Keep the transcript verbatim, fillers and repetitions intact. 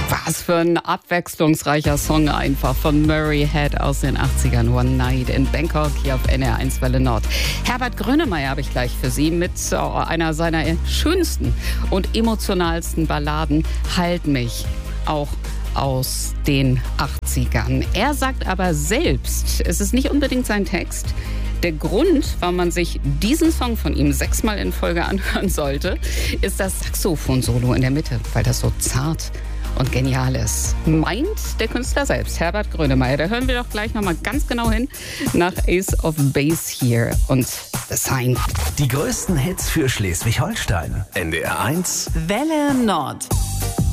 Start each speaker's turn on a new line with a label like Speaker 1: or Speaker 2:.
Speaker 1: Was für ein abwechslungsreicher Song einfach von Murray Head aus den achtzigern. One Night in Bangkok hier auf N R eins Welle Nord. Herbert Grönemeyer habe ich gleich für Sie mit einer seiner schönsten und emotionalsten Balladen, Halt mich, auch aus den achtzigern. Er sagt aber selbst, es ist nicht unbedingt sein Text. Der Grund, warum man sich diesen Song von ihm sechsmal in Folge anhören sollte, ist das Saxophon-Solo in der Mitte, weil das so zart und genial ist. Meint der Künstler selbst, Herbert Grönemeyer. Da hören wir doch gleich nochmal ganz genau hin nach Ace of Base hier und The Sign.
Speaker 2: Die größten Hits für Schleswig-Holstein. N D R eins
Speaker 3: Welle Nord.